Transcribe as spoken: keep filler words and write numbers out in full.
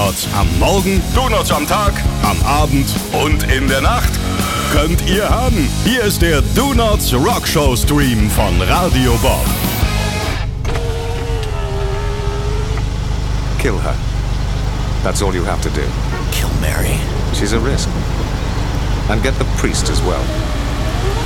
Donuts am Morgen, Donuts am Tag, am Abend und in der Nacht könnt ihr haben. Hier ist der Donuts Rockshow Stream von Radio Bob. Kill her. That's all you have to do. Kill Mary. She's a risk. And get the priest as well.